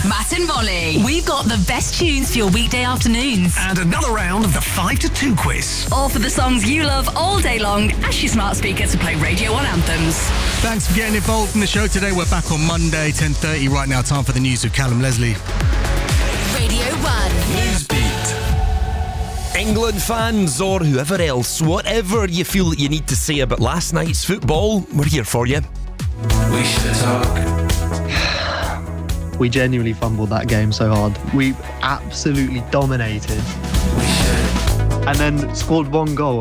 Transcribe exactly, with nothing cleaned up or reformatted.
Matt and Molly. We've got the best tunes for your weekday afternoons. And another round of the five to two quiz. All for the songs you love all day long. Ask your smart speaker to play Radio one anthems. Thanks for getting involved in the show today. We're back on Monday, ten thirty. Right now, time for the news with Callum Leslie. Radio one. Newsbeat. England fans or whoever else, whatever you feel that you need to say about last night's football, we're here for you. We should talk. We genuinely fumbled that game so hard. We absolutely dominated. We should. And then scored one goal.